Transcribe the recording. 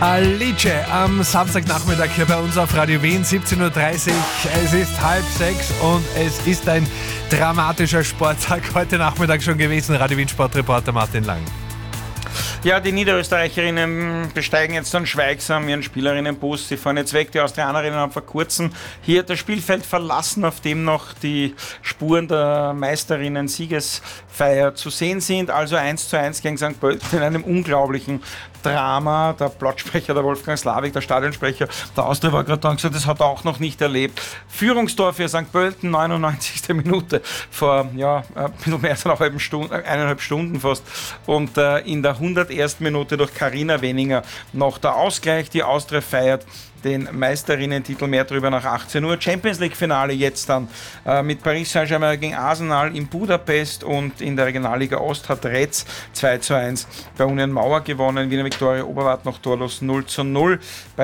Alice am Samstagnachmittag hier bei uns auf Radio Wien, 17.30 Uhr. Es ist 5:30 und es ist ein dramatischer Sporttag heute Nachmittag schon gewesen. Radio Wien Sportreporter Martin Lang. Ja, die Niederösterreicherinnen besteigen jetzt dann schweigsam ihren Spielerinnenbus. Sie fahren jetzt weg. Die Austrianerinnen haben vor kurzem hier das Spielfeld verlassen, auf dem noch die Spuren der Meisterinnen-Siegesfeier zu sehen sind. Also 1:1 gegen St. Pölten in einem unglaublichen Drama. Der Platzsprecher, der Wolfgang Slavik, der Stadionsprecher der Austria, war gerade da und gesagt, das hat er auch noch nicht erlebt. Führungstor für St. Pölten, 99. Minute, vor ein bisschen mehr als eineinhalb Stunden fast. Und in der 101. Minute durch Carina Wenninger noch der Ausgleich. Die Austria feiert den Meisterinnen-Titel, mehr drüber nach 18 Uhr. Champions League-Finale jetzt dann mit Paris Saint-Germain gegen Arsenal in Budapest, und in der Regionalliga Ost hat Retz 2:1 bei Union Mauer gewonnen. Wiener Viktoria Oberwart noch torlos 0:0.